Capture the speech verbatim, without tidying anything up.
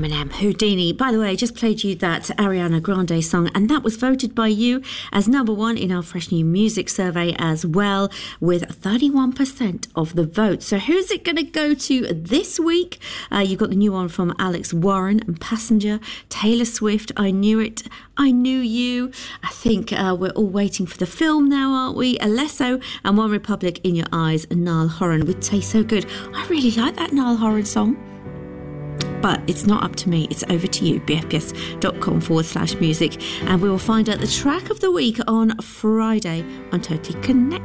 Eminem, Houdini. By the way, I just played you that Ariana Grande song, and that was voted by you as number one in our Fresh New Music survey as well, with thirty-one percent of the vote. So who's it going to go to this week? Uh, you've got the new one from Alex Warren and Passenger, Taylor Swift, I Knew It, I Knew You. I think uh, we're all waiting for the film now, aren't we? Alesso and One Republic, In Your Eyes, and Niall Horan with Taste So Good. I really like that Niall Horan song. But it's not up to me, it's over to you, bfbs.com forward slash music. And we will find out the track of the week on Friday on Totally Connected.